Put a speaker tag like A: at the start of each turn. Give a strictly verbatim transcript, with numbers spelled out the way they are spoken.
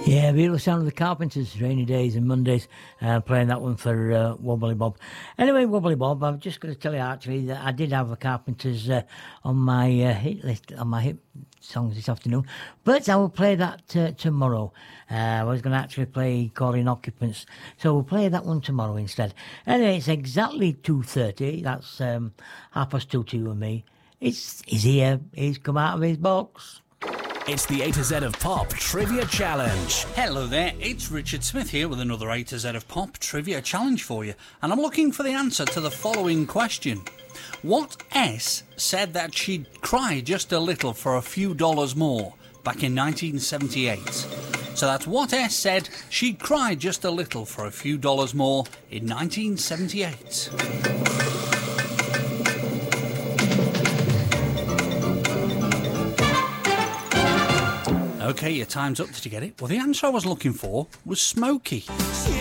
A: Yeah, beautiful sound of the Carpenters, Rainy Days and Mondays, uh, playing that one for uh, Wobbly Bob. Anyway, Wobbly Bob, I'm just going to tell you actually that I did have the Carpenters uh, on my uh, hit list, on my hit songs this afternoon, but I will play that uh, tomorrow. Uh, I was going to actually play Calling Occupants, so we'll play that one tomorrow instead. Anyway, it's exactly two thirty, that's um, half past two to you and me. It's, he's here, he's come out of his box.
B: It's the A to Z of Pop Trivia Challenge.
C: Hello there, it's Richard Smith here with another A to Z of Pop Trivia Challenge for you, and I'm looking for the answer to the following question. What S said that she'd cry just a little for a few dollars more back in nineteen seventy-eight? So that's what S said she'd cry just a little for a few dollars more in nineteen seventy-eight. Okay, your time's up. Did you get it? Well, the answer I was looking for was Smokey.